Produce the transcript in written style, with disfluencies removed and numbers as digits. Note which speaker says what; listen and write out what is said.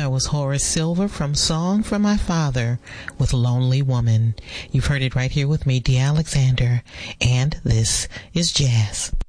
Speaker 1: That was Horace Silver from Song for My Father with Lonely Woman. You've heard it right here with me, Dee Alexander, and this is Jazz.